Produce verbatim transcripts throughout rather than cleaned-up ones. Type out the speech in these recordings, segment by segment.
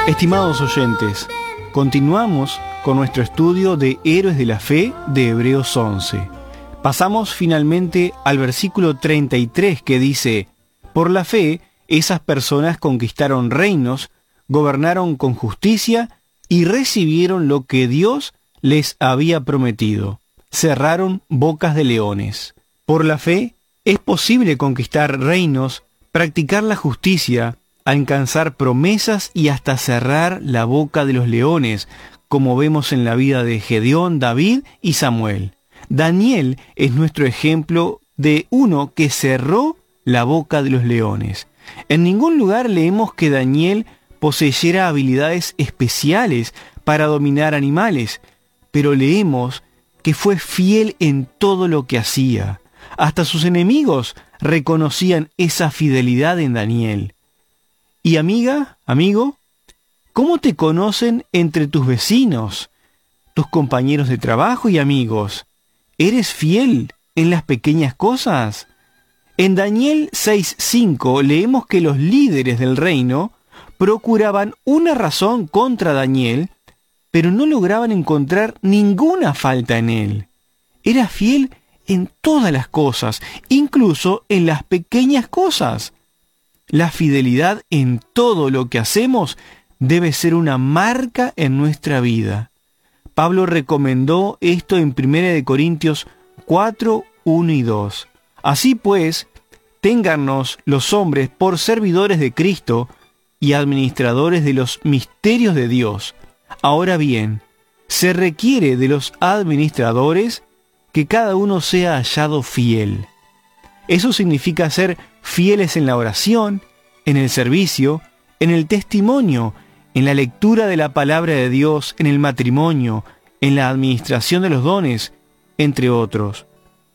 Estimados oyentes, continuamos con nuestro estudio de Héroes de la Fe de Hebreos once. Pasamos finalmente al versículo treinta y tres que dice: por la fe, esas personas conquistaron reinos, gobernaron con justicia y recibieron lo que Dios les había prometido. Cerraron bocas de leones. Por la fe, es posible conquistar reinos, practicar la justicia, alcanzar promesas y hasta cerrar la boca de los leones, como vemos en la vida de Gedeón, David y Samuel. Daniel es nuestro ejemplo de uno que cerró la boca de los leones. En ningún lugar leemos que Daniel poseyera habilidades especiales para dominar animales, pero leemos que fue fiel en todo lo que hacía. Hasta sus enemigos reconocían esa fidelidad en Daniel. Y amiga, amigo, ¿cómo te conocen entre tus vecinos, tus compañeros de trabajo y amigos? ¿Eres fiel en las pequeñas cosas? En Daniel seis cinco leemos que los líderes del reino procuraban una razón contra Daniel, pero no lograban encontrar ninguna falta en él. Era fiel en todas las cosas, incluso en las pequeñas cosas. La fidelidad en todo lo que hacemos debe ser una marca en nuestra vida. Pablo recomendó esto en primera de Corintios cuatro, uno y dos. Así pues, téngannos los hombres por servidores de Cristo y administradores de los misterios de Dios. Ahora bien, se requiere de los administradores que cada uno sea hallado fiel. Eso significa ser fieles en la oración, en el servicio, en el testimonio, en la lectura de la palabra de Dios, en el matrimonio, en la administración de los dones, entre otros.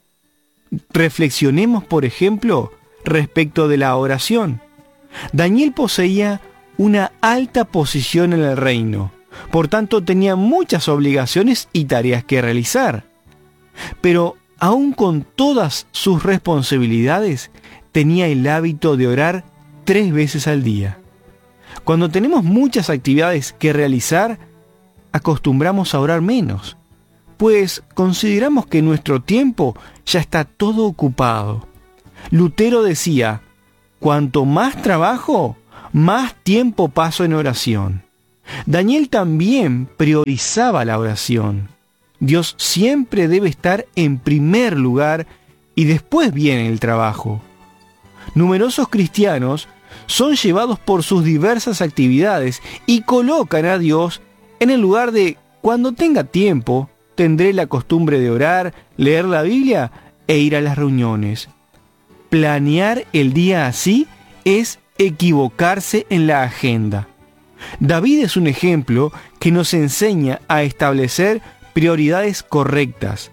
Reflexionemos, por ejemplo, respecto de la oración. Daniel poseía una alta posición en el reino, por tanto tenía muchas obligaciones y tareas que realizar. Pero aún con todas sus responsabilidades, tenía el hábito de orar tres veces al día. Cuando tenemos muchas actividades que realizar, acostumbramos a orar menos, pues consideramos que nuestro tiempo ya está todo ocupado. Lutero decía: cuanto más trabajo, más tiempo paso en oración. Daniel también priorizaba la oración. Dios siempre debe estar en primer lugar y después viene el trabajo. Numerosos cristianos son llevados por sus diversas actividades y colocan a Dios en el lugar de: cuando tenga tiempo, tendré la costumbre de orar, leer la Biblia e ir a las reuniones. Planear el día así es equivocarse en la agenda. David es un ejemplo que nos enseña a establecer prioridades correctas.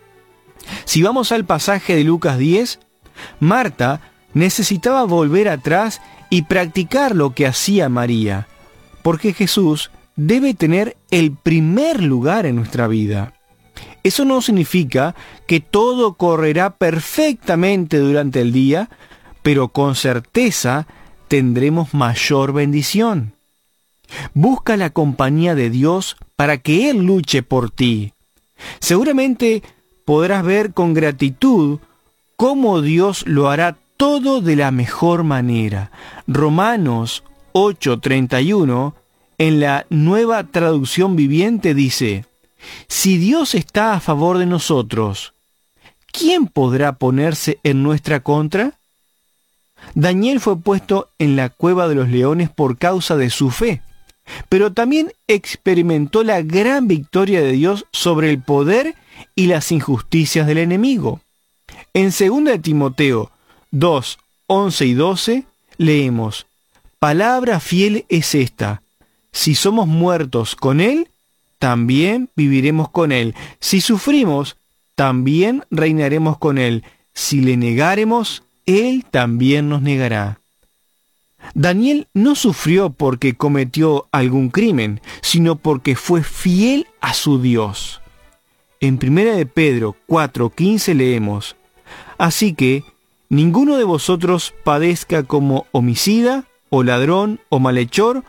Si vamos al pasaje de Lucas diez, Marta necesitaba volver atrás y practicar lo que hacía María, porque Jesús debe tener el primer lugar en nuestra vida. Eso no significa que todo correrá perfectamente durante el día, pero con certeza tendremos mayor bendición. Busca la compañía de Dios para que Él luche por ti. Seguramente podrás ver con gratitud cómo Dios lo hará todo de la mejor manera. Romanos ocho treinta y uno, en la Nueva Traducción Viviente, dice: si Dios está a favor de nosotros, ¿quién podrá ponerse en nuestra contra? Daniel fue puesto en la cueva de los leones por causa de su fe, pero también experimentó la gran victoria de Dios sobre el poder y las injusticias del enemigo. En segunda de Timoteo dos, once y doce leemos: palabra fiel es esta: si somos muertos con Él, también viviremos con Él. Si sufrimos, también reinaremos con Él. Si le negáremos, Él también nos negará. Daniel no sufrió porque cometió algún crimen, sino porque fue fiel a su Dios. En primera de Pedro cuatro quince leemos: así que ninguno de vosotros padezca como homicida, o ladrón, o malhechor,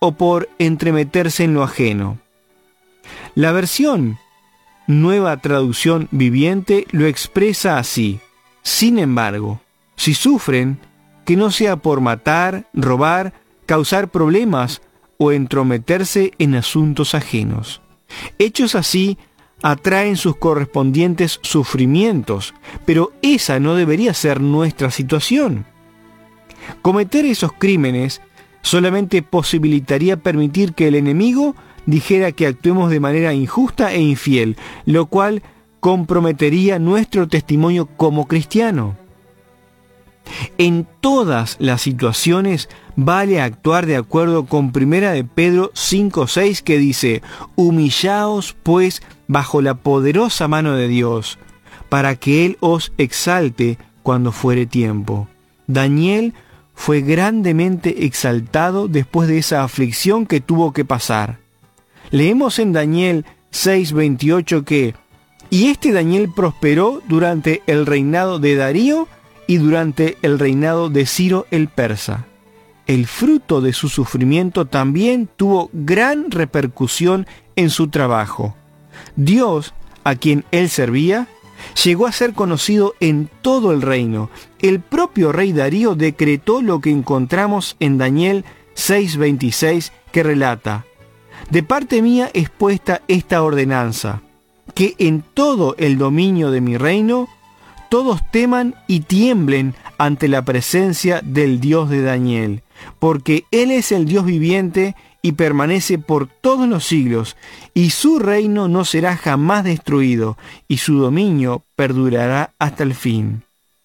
o por entremeterse en lo ajeno. La versión Nueva Traducción Viviente lo expresa así: sin embargo, si sufren, que no sea por matar, robar, causar problemas o entrometerse en asuntos ajenos. Hechos así atraen sus correspondientes sufrimientos, pero esa no debería ser nuestra situación. Cometer esos crímenes solamente posibilitaría permitir que el enemigo dijera que actuemos de manera injusta e infiel, lo cual comprometería nuestro testimonio como cristiano. En todas las situaciones vale actuar de acuerdo con primera de Pedro cinco seis, que dice: humillaos pues bajo la poderosa mano de Dios, para que Él os exalte cuando fuere tiempo. Daniel fue grandemente exaltado después de esa aflicción que tuvo que pasar. Leemos en Daniel seis veintiocho que: y este Daniel prosperó durante el reinado de Darío y durante el reinado de Ciro el persa. El fruto de su sufrimiento también tuvo gran repercusión en su trabajo. Dios, a quien él servía, llegó a ser conocido en todo el reino. El propio rey Darío decretó lo que encontramos en Daniel seis veintiséis, que relata: de parte mía es puesta esta ordenanza, que en todo el dominio de mi reino todos teman y tiemblen ante la presencia del Dios de Daniel, porque Él es el Dios viviente y permanece por todos los siglos, y su reino no será jamás destruido, y su dominio perdurará hasta el fin.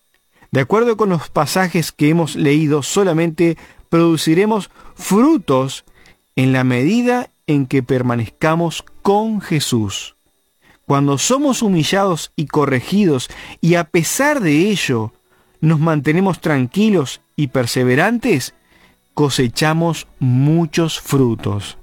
De acuerdo con los pasajes que hemos leído, solamente produciremos frutos en la medida en que permanezcamos con Jesús. Cuando somos humillados y corregidos, y a pesar de ello nos mantenemos tranquilos y perseverantes, cosechamos muchos frutos.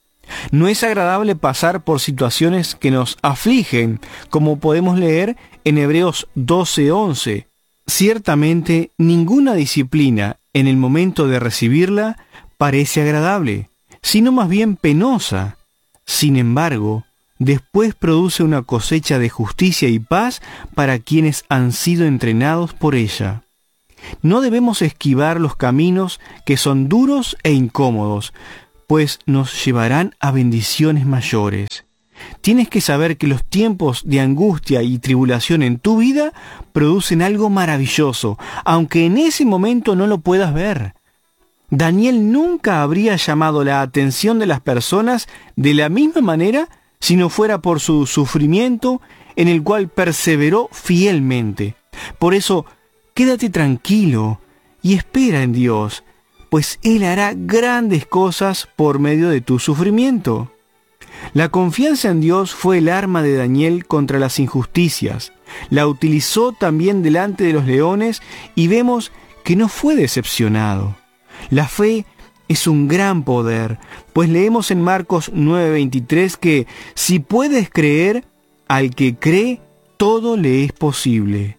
No es agradable pasar por situaciones que nos afligen, como podemos leer en Hebreos doce once. Ciertamente, ninguna disciplina en el momento de recibirla parece agradable, sino más bien penosa. Sin embargo, después produce una cosecha de justicia y paz para quienes han sido entrenados por ella. No debemos esquivar los caminos que son duros e incómodos, pues nos llevarán a bendiciones mayores. Tienes que saber que los tiempos de angustia y tribulación en tu vida producen algo maravilloso, aunque en ese momento no lo puedas ver. Daniel nunca habría llamado la atención de las personas de la misma manera si no fuera por su sufrimiento, en el cual perseveró fielmente. Por eso, quédate tranquilo y espera en Dios, pues Él hará grandes cosas por medio de tu sufrimiento. La confianza en Dios fue el arma de Daniel contra las injusticias. La utilizó también delante de los leones y vemos que no fue decepcionado. La fe es un gran poder, pues leemos en Marcos nueve veintitrés que si puedes creer, al que cree, todo le es posible.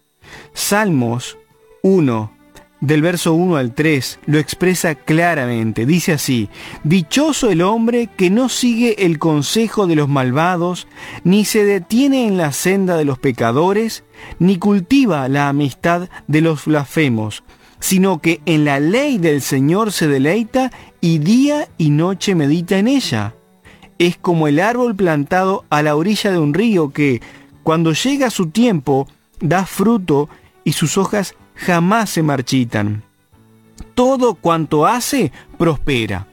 Salmos uno, del verso uno al tres, lo expresa claramente. Dice así: dichoso el hombre que no sigue el consejo de los malvados, ni se detiene en la senda de los pecadores, ni cultiva la amistad de los blasfemos, sino que en la ley del Señor se deleita y día y noche medita en ella. Es como el árbol plantado a la orilla de un río que, cuando llega su tiempo, da fruto y sus hojas jamás se marchitan. Todo cuanto hace, prospera.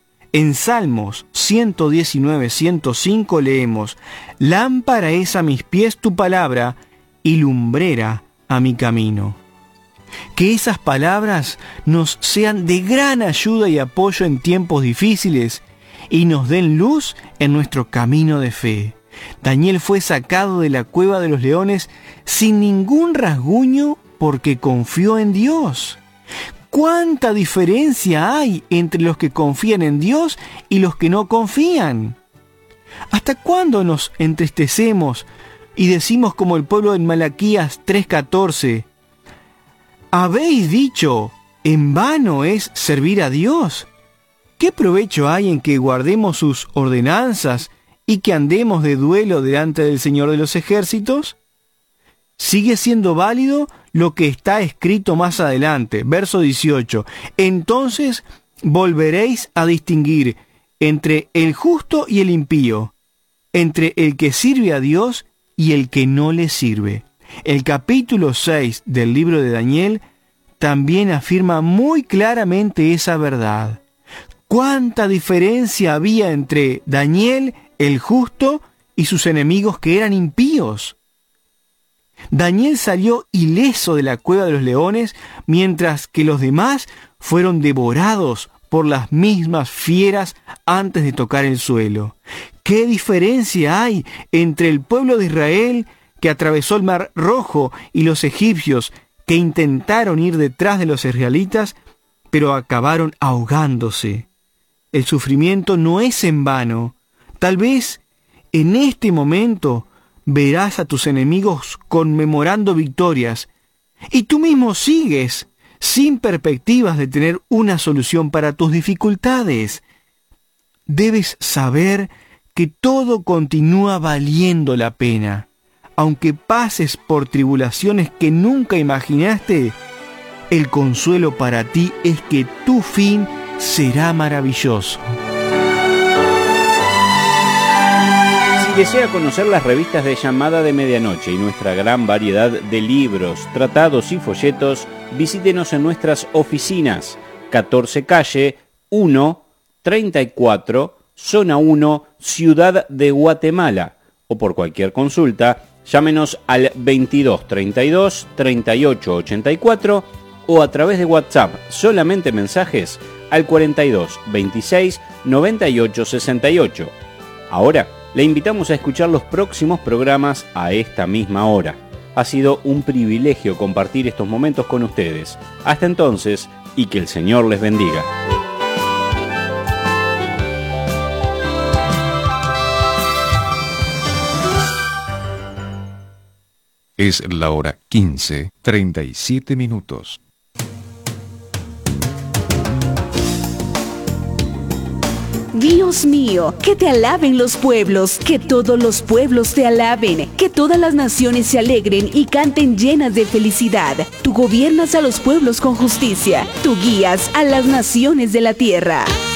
En Salmos ciento diecinueve, ciento cinco leemos: lámpara es a mis pies tu palabra y lumbrera a mi camino. Que esas palabras nos sean de gran ayuda y apoyo en tiempos difíciles y nos den luz en nuestro camino de fe. Daniel fue sacado de la cueva de los leones sin ningún rasguño porque confió en Dios. ¿Cuánta diferencia hay entre los que confían en Dios y los que no confían? ¿Hasta cuándo nos entristecemos y decimos como el pueblo en Malaquías tres catorce: ¿habéis dicho, en vano es servir a Dios? ¿qué provecho hay en que guardemos sus ordenanzas y que andemos de duelo delante del Señor de los ejércitos? Sigue siendo válido lo que está escrito más adelante, verso dieciocho. Entonces volveréis a distinguir entre el justo y el impío, entre el que sirve a Dios y el que no le sirve. El capítulo seis del libro de Daniel también afirma muy claramente esa verdad. ¿Cuánta diferencia había entre Daniel, el justo, y sus enemigos que eran impíos? Daniel salió ileso de la cueva de los leones, mientras que los demás fueron devorados por las mismas fieras antes de tocar el suelo. ¿Qué diferencia hay entre el pueblo de Israel que atravesó el Mar Rojo y los egipcios que intentaron ir detrás de los israelitas, pero acabaron ahogándose? El sufrimiento no es en vano. Tal vez en este momento verás a tus enemigos conmemorando victorias y tú mismo sigues sin perspectivas de tener una solución para tus dificultades. Debes saber que todo continúa valiendo la pena. Aunque pases por tribulaciones que nunca imaginaste, el consuelo para ti es que tu fin será maravilloso. Si desea conocer las revistas de Llamada de Medianoche y nuestra gran variedad de libros, tratados y folletos, visítenos en nuestras oficinas, catorce calle uno treinta y cuatro, zona uno, Ciudad de Guatemala, o por cualquier consulta, llámenos al veintidós treinta y dos treinta y ocho ochenta y cuatro o a través de WhatsApp, solamente mensajes, al cuarenta y dos veintiséis noventa y ocho sesenta y ocho. Ahora, le invitamos a escuchar los próximos programas a esta misma hora. Ha sido un privilegio compartir estos momentos con ustedes. Hasta entonces, y que el Señor les bendiga. Es la hora quince, treinta y siete minutos. Dios mío, que te alaben los pueblos, que todos los pueblos te alaben, que todas las naciones se alegren y canten llenas de felicidad. Tú gobiernas a los pueblos con justicia, tú guías a las naciones de la tierra.